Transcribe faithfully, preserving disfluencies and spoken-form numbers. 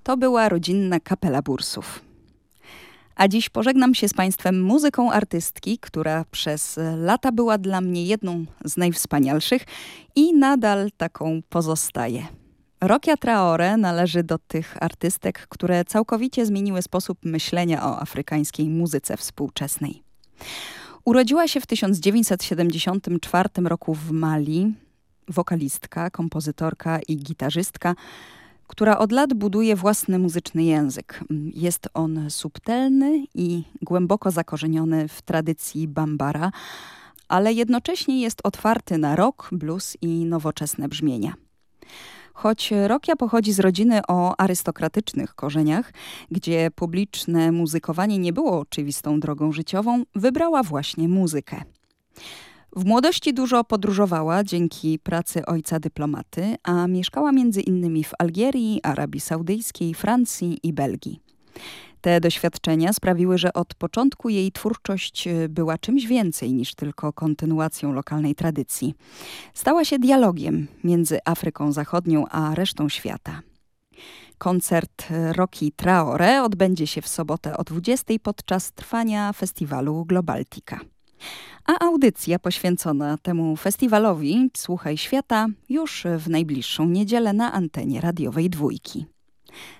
To była rodzinna kapela Bursów. A dziś pożegnam się z Państwem muzyką artystki, która przez lata była dla mnie jedną z najwspanialszych i nadal taką pozostaje. Rokia Traore należy do tych artystek, które całkowicie zmieniły sposób myślenia o afrykańskiej muzyce współczesnej. Urodziła się w tysiąc dziewięćset siedemdziesiątym czwartym roku w Mali, wokalistka, kompozytorka i gitarzystka, która od lat buduje własny muzyczny język. Jest on subtelny i głęboko zakorzeniony w tradycji Bambara, ale jednocześnie jest otwarty na rock, blues i nowoczesne brzmienia. Choć Rokia pochodzi z rodziny o arystokratycznych korzeniach, gdzie publiczne muzykowanie nie było oczywistą drogą życiową, wybrała właśnie muzykę. W młodości dużo podróżowała dzięki pracy ojca dyplomaty, a mieszkała między innymi w Algierii, Arabii Saudyjskiej, Francji i Belgii. Te doświadczenia sprawiły, że od początku jej twórczość była czymś więcej niż tylko kontynuacją lokalnej tradycji. Stała się dialogiem między Afryką Zachodnią a resztą świata. Koncert Rokii Traore odbędzie się w sobotę o dwudziestej podczas trwania festiwalu Globaltica. A audycja poświęcona temu festiwalowi Słuchaj Świata już w najbliższą niedzielę na antenie radiowej Dwójki.